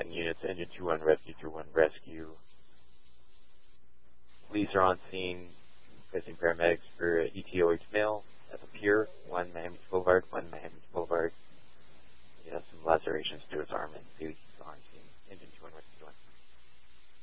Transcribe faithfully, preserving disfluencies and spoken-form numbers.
Attention units, Engine two one rescue, two one rescue. Police are on scene, requesting paramedics for E T O H male at the pier, one Miami Boulevard, one Miami Boulevard. He has some lacerations to his arm and he's on scene. Engine two one rescue one.